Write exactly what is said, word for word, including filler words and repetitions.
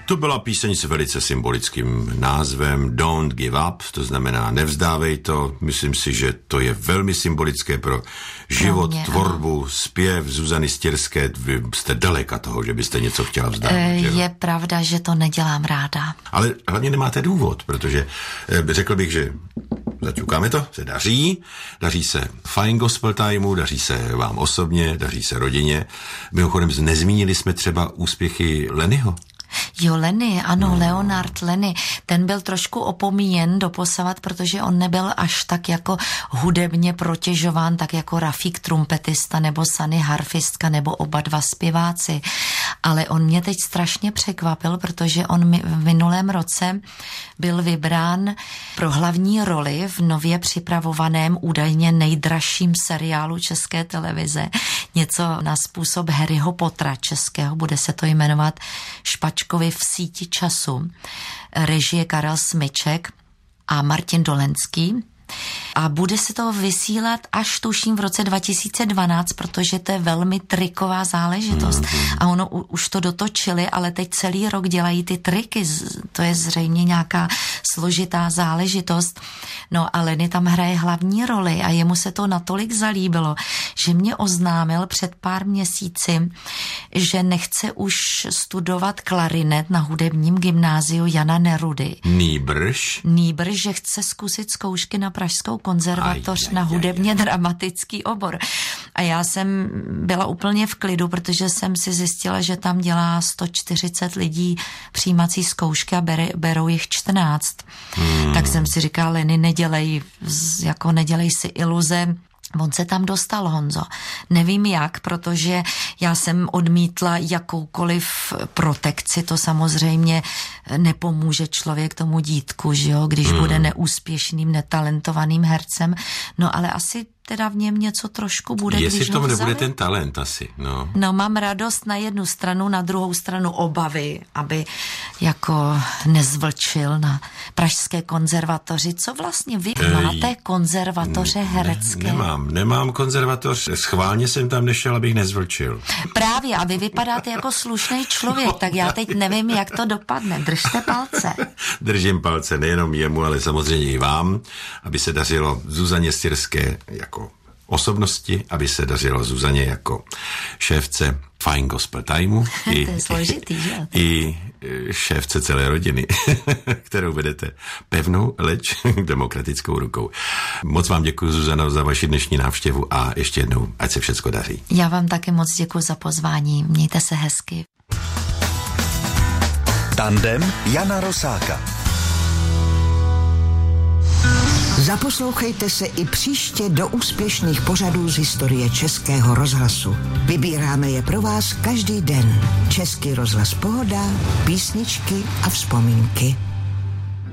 To byla píseň s velice symbolickým názvem Don't Give Up, to znamená nevzdávej to. Myslím si, že to je velmi symbolické pro život, pro mě, tvorbu, ano. Zpěv Zuzany Stěrské. Vy jste daleka toho, že byste něco chtěla vzdát. E, je pravda, že to nedělám ráda. Ale hlavně nemáte důvod, protože řekl bych, že zaťukáme to, se daří, daří se Fine Gospel Timeu, daří se vám osobně, daří se rodině. Mimochodem, nezmínili jsme třeba úspěchy Lennyho. Jo, Lenny, ano, no. Leonard Lenny, ten byl trošku opomíjen doposavat, protože on nebyl až tak jako hudebně protěžován, tak jako Rafík trumpetista nebo Sunny harfistka nebo oba dva zpěváci. Ale on mě teď strašně překvapil, protože on v minulém roce byl vybrán pro hlavní roli v nově připravovaném údajně nejdražším seriálu České televize. Něco na způsob Harryho Pottera českého, bude se to jmenovat Špačkovi v síti času. Režie Karel Smyček a Martin Dolenský. A bude se to vysílat až tuším v roce dva tisíce dvanáct, protože to je velmi triková záležitost. Mm-hmm. A ono už to dotočili, ale teď celý rok dělají ty triky. To je zřejmě nějaká složitá záležitost. No a Lenny tam hraje hlavní roli a jemu se to natolik zalíbilo, že mě oznámil před pár měsíci, že nechce už studovat klarinet na hudebním gymnáziu Jana Nerudy. Nýbrž? Nýbrž, že chce zkusit zkoušky na Pražskou konzervatoř aj, aj, na hudebně aj, aj. dramatický obor. A já jsem byla úplně v klidu, protože jsem si zjistila, že tam dělá sto čtyřicet lidí přijímací zkoušky a bere, berou jich čtrnáct. Hmm. Tak jsem si říkala, Lenny, nedělej, jako nedělej si iluze. On se tam dostal, Honzo. Nevím jak, protože já jsem odmítla jakoukoliv protekci, to samozřejmě nepomůže člověk tomu dítku, že jo, když hmm. bude neúspěšným, netalentovaným hercem, no ale asi teda v něm něco trošku bude. Jestli v tom nebude ten talent asi, no. No mám radost na jednu stranu, na druhou stranu obavy, aby jako nezvlčil na Pražské konzervatoři. Co vlastně vy Ej, máte konzervatoře herecké? Ne, nemám, nemám konzervatoř. Schválně jsem tam nešel, abych nezvlčil. Právě, a vy vypadáte jako slušný člověk, tak já teď nevím, jak to dopadne. Držte palce. Držím palce nejenom jemu, ale samozřejmě i vám, aby se dařilo Zuzaně Stěrské jako osobnosti, aby se dařilo Zuzaně jako šéfce Fine Gospel Timeu. To je složitý, že? I šéfce celé rodiny, kterou vedete pevnou, leč demokratickou rukou. Moc vám děkuji, Zuzano, za vaši dnešní návštěvu a ještě jednou, ať se všecko daří. Já vám taky moc děkuji za pozvání. Mějte se hezky. Tandem Jana Rosáka. Zaposlouchejte se i příště do úspěšných pořadů z historie Českého rozhlasu. Vybíráme je pro vás každý den. Český rozhlas Pohoda, písničky a vzpomínky.